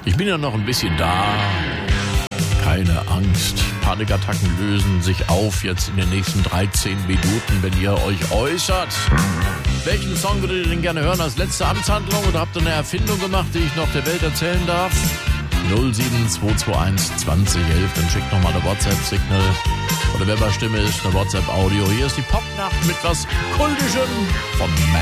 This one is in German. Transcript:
Ich bin ja noch ein bisschen da. Keine Angst. Panikattacken lösen sich auf jetzt in den nächsten 13 Minuten, wenn ihr euch äußert. Welchen Song würdet ihr denn gerne hören als letzte Amtshandlung? Oder habt ihr eine Erfindung gemacht, die ich noch der Welt erzählen darf? 07221 2011. Dann schickt nochmal eine WhatsApp-Signal. Oder wer bei Stimme ist, eine WhatsApp-Audio. Hier ist die Popnacht mit was Kultischem von